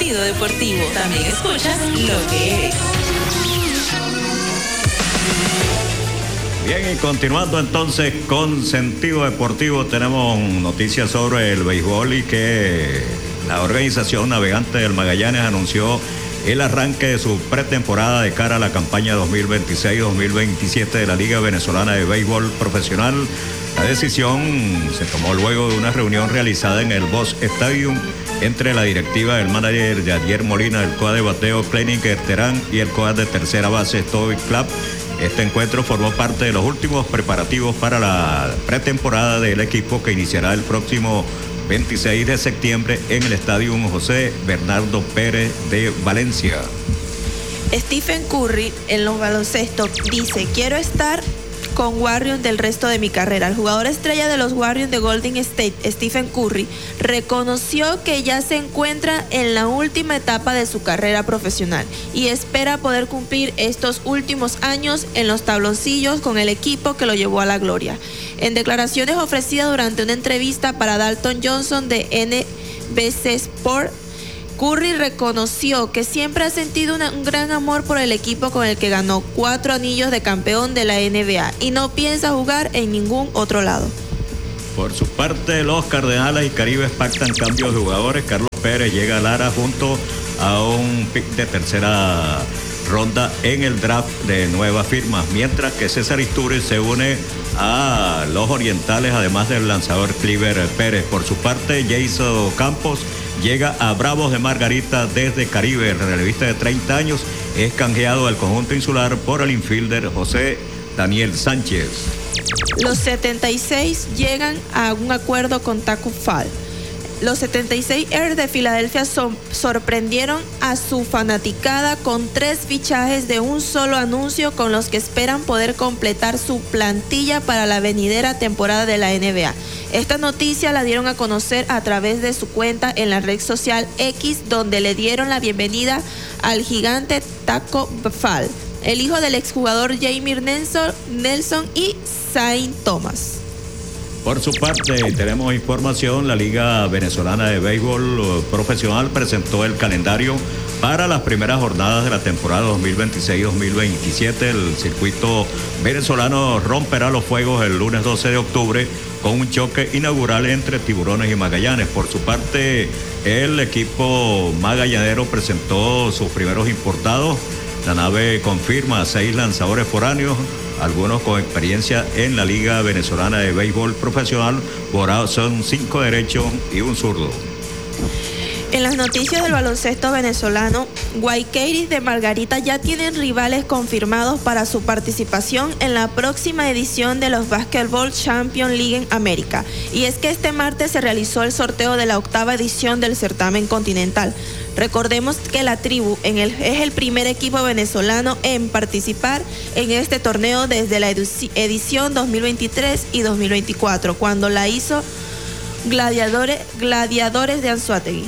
Sentido Deportivo. También escuchas lo que eres. Bien, y continuando entonces con Sentido Deportivo, tenemos noticias sobre el béisbol y que la organización Navegante del Magallanes anunció el arranque de su pretemporada de cara a la campaña 2026-2027 de la Liga Venezolana de Béisbol Profesional. La decisión se tomó luego de una reunión realizada en el Bosch Stadium entre la directiva del manager Yadier Molina, el coach de bateo Clenic Terán y el coach de tercera base Stoic Club. Este encuentro formó parte de los últimos preparativos para la pretemporada del equipo que iniciará el próximo 26 de septiembre en el Estadio José Bernardo Pérez de Valencia. Stephen Curry en los baloncesto dice: quiero estar con Warriors del resto de mi carrera. El jugador estrella de los Warriors de Golden State, Stephen Curry, reconoció que ya se encuentra en la última etapa de su carrera profesional y espera poder cumplir estos últimos años en los tabloncillos con el equipo que lo llevó a la gloria. En declaraciones ofrecidas durante una entrevista para Dalton Johnson de NBC Sport, Curry reconoció que siempre ha sentido un gran amor por el equipo con el que ganó 4 anillos de campeón de la NBA y no piensa jugar en ningún otro lado. Por su parte, los Cardenales y Caribes pactan cambios de jugadores. Carlos Pérez llega a Lara junto a un pick de tercera ronda en el draft de nuevas firmas, mientras que César Istúriz se une a los Orientales, además del lanzador Cliver Pérez. Por su parte, Jason Campos llega a Bravos de Margarita desde Caribe. El relevista de 30 años es canjeado al conjunto insular por el infielder José Daniel Sánchez. Los 76 llegan a un acuerdo con Taco Fall. Los 76 Ers de Filadelfia sorprendieron a su fanaticada con 3 fichajes de un solo anuncio con los que esperan poder completar su plantilla para la venidera temporada de la NBA. Esta noticia la dieron a conocer a través de su cuenta en la red social X, donde le dieron la bienvenida al gigante Taco Fall, el hijo del exjugador Jamie Nelson y Saint Thomas. Por su parte, tenemos información. La Liga Venezolana de Béisbol Profesional presentó el calendario para las primeras jornadas de la temporada 2026-2027. El circuito venezolano romperá los fuegos el lunes 12 de octubre con un choque inaugural entre Tiburones y Magallanes. Por su parte, el equipo magallanero presentó sus primeros importados. La nave confirma a 6 lanzadores foráneos, algunos con experiencia en la Liga Venezolana de Béisbol Profesional. Son 5 derechos y un zurdo. En las noticias del baloncesto venezolano, Guayqueiris de Margarita ya tienen rivales confirmados para su participación en la próxima edición de los Basketball Champions League en América. Y es que este martes se realizó el sorteo de la 8ª edición del certamen continental. Recordemos que la tribu es el primer equipo venezolano en participar en este torneo desde la edición 2023 y 2024, cuando la hizo Gladiadores de Anzoátegui.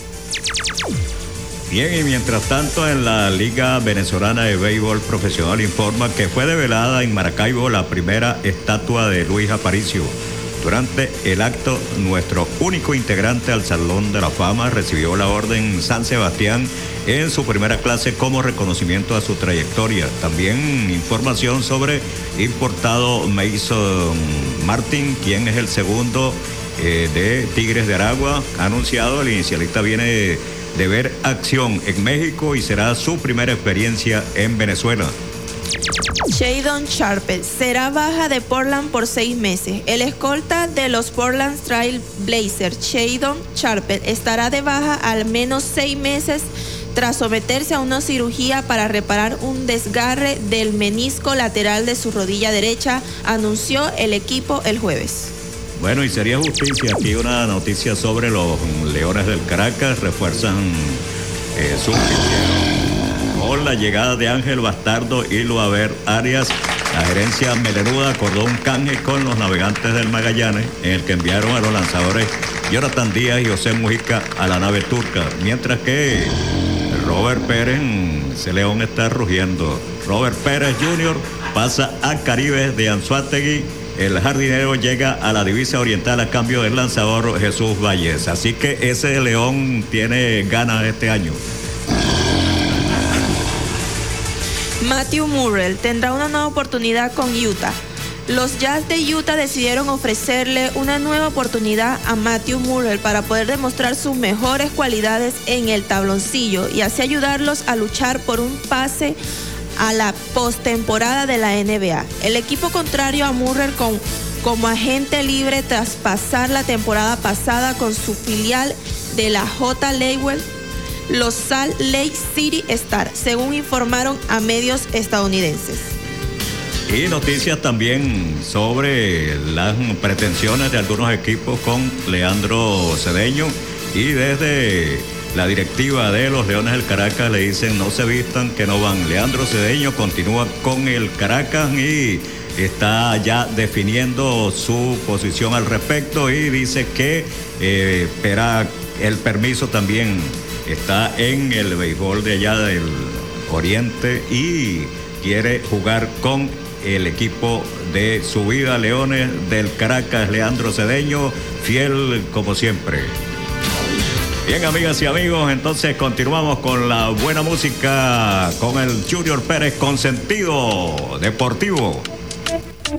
Bien, y mientras tanto, en la Liga Venezolana de Béisbol Profesional informa que fue develada en Maracaibo la primera estatua de Luis Aparicio. Durante el acto, nuestro único integrante al Salón de la Fama recibió la Orden San Sebastián en su primera clase como reconocimiento a su trayectoria. También información sobre importado Mason Martin, quien es el segundo de Tigres de Aragua. Ha anunciado, el inicialista viene de ver acción en México y será su primera experiencia en Venezuela. Shaedon Sharpe será baja de Portland por 6 meses. El escolta de los Portland Trail Blazers, Shaedon Sharpe, estará de baja al menos 6 meses tras someterse a una cirugía para reparar un desgarre del menisco lateral de su rodilla derecha, anunció el equipo el jueves. Bueno, y sería justicia, aquí una noticia sobre los Leones del Caracas. Refuerzan su con la llegada de Ángel Bastardo y Luaver Arias. La gerencia melenuda acordó un canje con los Navegantes del Magallanes, en el que enviaron a los lanzadores Jonathan Díaz y José Mujica a la nave turca, mientras que Robert Pérez, ese león está rugiendo. Robert Pérez Jr. pasa a Caribes de Anzoátegui. el jardinero llega a la divisa oriental a cambio del lanzador Jesús Valles. Así que ese León tiene ganas este año. Matthew Murrell tendrá una nueva oportunidad con Utah. Los Jazz de Utah decidieron ofrecerle una nueva oportunidad a Matthew Murrell para poder demostrar sus mejores cualidades en el tabloncillo y así ayudarlos a luchar por un pase a la postemporada de la NBA. El equipo contrario a Murrell como agente libre tras pasar la temporada pasada con su filial de la J. League, los Salt Lake City Stars, según informaron a medios estadounidenses. Y noticias también sobre las pretensiones de algunos equipos con Leandro Cedeño, y desde la directiva de los Leones del Caracas le dicen no se vistan, que no van. Leandro Cedeño continúa con el Caracas y está ya definiendo su posición al respecto y dice que espera el permiso también. Está en el béisbol de allá del Oriente y quiere jugar con el equipo de su vida, Leones del Caracas. Leandro Cedeño, fiel como siempre. Bien, amigas y amigos, entonces continuamos con la buena música con el Junior Pérez con Sentido Deportivo.